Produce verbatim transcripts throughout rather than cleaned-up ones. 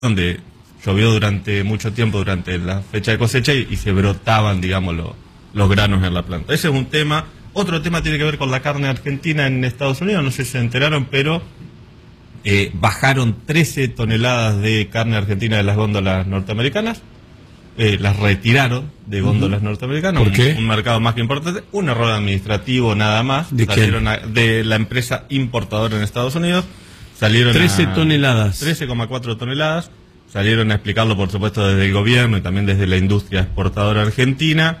donde llovió durante mucho tiempo durante la fecha de cosecha y, y se brotaban, digamos, lo, los granos en la planta. Ese es un tema. Otro tema tiene que ver con la carne argentina en Estados Unidos, no sé si se enteraron, pero eh, bajaron trece toneladas de carne argentina de las góndolas norteamericanas, eh, las retiraron de góndolas uh-huh. norteamericanas. ¿Por qué? Un, un mercado más que importante, un error administrativo nada más. ¿De Salieron a, de la empresa importadora en Estados Unidos. Salieron trece a toneladas. trece coma cuatro toneladas. Salieron a explicarlo, por supuesto, desde el gobierno y también desde la industria exportadora argentina.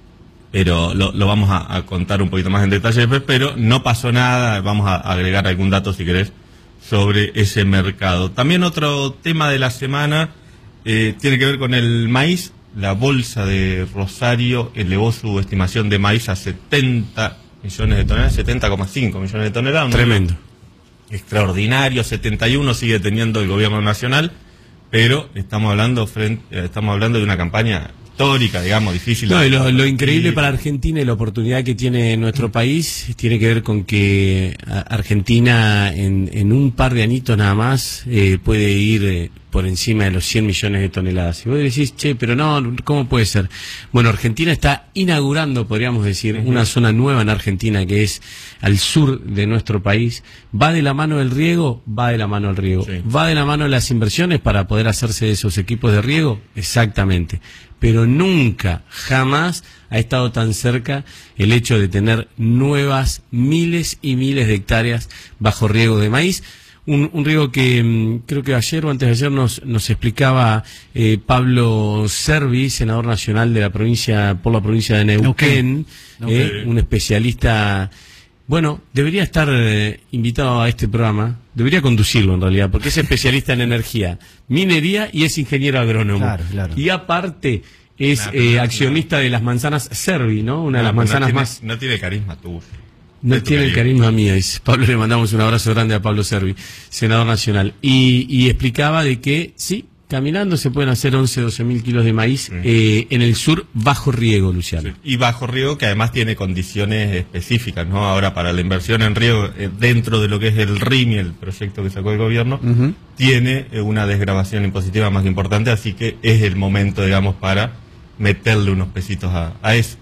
Pero lo, lo vamos a, a contar un poquito más en detalle después, pero no pasó nada. Vamos a agregar algún dato, si querés, sobre ese mercado. También otro tema de la semana eh, tiene que ver con el maíz. La bolsa de Rosario elevó su estimación de maíz a setenta millones de toneladas, setenta coma cinco millones de toneladas. Tremendo. Extraordinario, setenta y uno sigue teniendo el gobierno nacional, pero estamos hablando frente, estamos hablando de una campaña histórica, digamos, difícil. No, y lo, lo increíble para Argentina y la oportunidad que tiene nuestro país tiene que ver con que Argentina en, en un par de añitos nada más eh, puede ir eh, por encima de los cien millones de toneladas. Y vos decís, che, pero no, ¿cómo puede ser? Bueno, Argentina está inaugurando, podríamos decir, uh-huh. una zona nueva en Argentina que es al sur de nuestro país. Va de la mano del riego, va de la mano del riego. Sí. Va de la mano de las inversiones para poder hacerse de esos equipos de riego, exactamente. Pero nunca, jamás ha estado tan cerca el hecho de tener nuevas miles y miles de hectáreas bajo riego de maíz. Un, un riego que mmm, creo que ayer o antes de ayer nos, nos explicaba eh, Pablo Servi, senador nacional de la provincia, por la provincia de Neuquén, okay. eh, okay. un especialista. Bueno, debería estar eh, invitado a este programa, debería conducirlo en realidad, porque es especialista en energía, minería y es ingeniero agrónomo. Claro, claro. Y aparte es nah, eh, accionista no. de las manzanas Servi, ¿no? Una no, de las manzanas no tiene, más... No tiene carisma tuyo. No tiene el carisma mío, dice Pablo. Le mandamos un abrazo grande a Pablo Servi, senador nacional. Y, y explicaba de que, sí, caminando se pueden hacer once, doce mil kilos de maíz sí. eh, en el sur bajo riego, Luciano. Sí. Y bajo riego que además tiene condiciones específicas, ¿no? Ahora para la inversión en riego, eh, dentro de lo que es el R I M I, el proyecto que sacó el gobierno, uh-huh. tiene eh, una desgravación impositiva más importante, así que es el momento, digamos, para meterle unos pesitos a, a eso.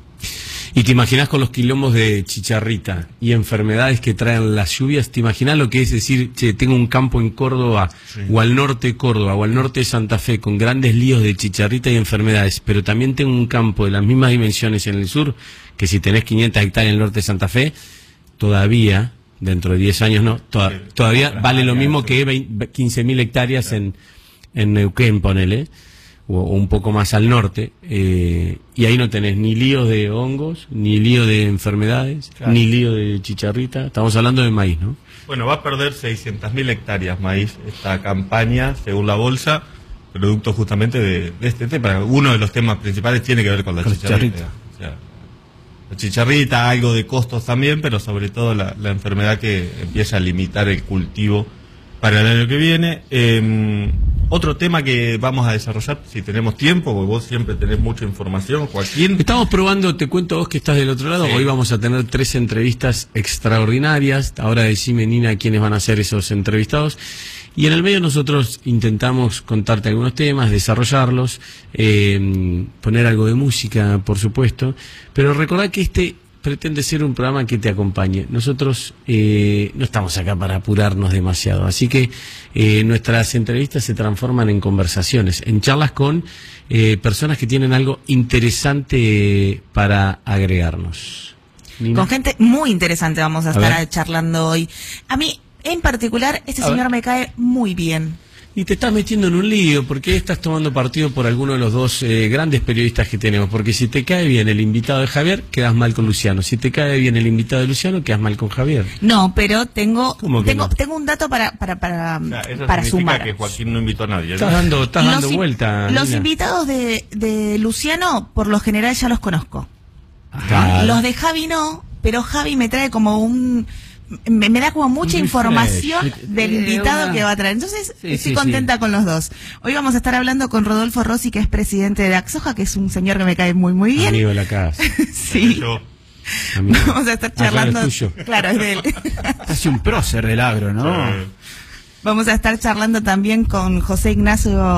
Y te imaginas con los quilombos de chicharrita y enfermedades que traen las lluvias, te imaginas lo que es decir, che, tengo un campo en Córdoba sí. o al norte de Córdoba o al norte de Santa Fe con grandes líos de chicharrita y enfermedades, pero también tengo un campo de las mismas dimensiones en el sur, que si tenés quinientas hectáreas en el norte de Santa Fe, todavía, dentro de diez años no, to- sí. todavía vale lo mismo que quince mil hectáreas en, en Neuquén, ponele. o un poco más al norte, eh, y ahí no tenés ni líos de hongos, ni lío de enfermedades, claro. ni lío de chicharrita. Estamos hablando de maíz, ¿no? Bueno, va a perder seiscientas mil hectáreas maíz esta campaña, según la bolsa, producto justamente de, de este tema. Uno de los temas principales tiene que ver con la con chicharrita. chicharrita. O sea, la chicharrita, algo de costos también, pero sobre todo la, la enfermedad que empieza a limitar el cultivo para el año que viene. Eh, Otro tema que vamos a desarrollar, si tenemos tiempo, porque vos siempre tenés mucha información, Joaquín. Estamos probando, te cuento vos que estás del otro lado, sí. Hoy vamos a tener tres entrevistas extraordinarias. Ahora decime, Nina, quiénes van a ser esos entrevistados. Y en el medio nosotros intentamos contarte algunos temas, desarrollarlos, eh, poner algo de música, por supuesto. Pero recordá que este pretende ser un programa que te acompañe. Nosotros eh, no estamos acá para apurarnos demasiado, así que eh, nuestras entrevistas se transforman en conversaciones, en charlas con eh, personas que tienen algo interesante para agregarnos. ¿Nina? Con gente muy interesante vamos a, a estar ver. charlando hoy. A mí, en particular, este a señor ver. me cae muy bien. Y te estás metiendo en un lío, porque estás tomando partido por alguno de los dos eh, grandes periodistas que tenemos. Porque si te cae bien el invitado de Javier, quedas mal con Luciano. Si te cae bien el invitado de Luciano, quedas mal con Javier. No, pero tengo tengo, no? tengo un dato para para para, o sea, eso para significa sumar. Que Joaquín no invitó a nadie, ¿no? Estás dando, estás los dando in, vuelta. Los Nina. invitados de, de Luciano, por lo general, ya los conozco. Ajá. Los de Javi no, pero Javi me trae como un... Me, me da como mucha Muy información fresh. del invitado eh, una... que va a traer. Entonces, sí, estoy sí, contenta sí. con los dos. Hoy vamos a estar hablando con Rodolfo Rossi, que es presidente de Axoja, que es un señor que me cae muy, muy bien. Amigo de la casa. sí. Vamos a estar charlando. Ah, es tuyo. Claro, es de él. Casi un prócer del agro, ¿no? Sí. Vamos a estar charlando también con José Ignacio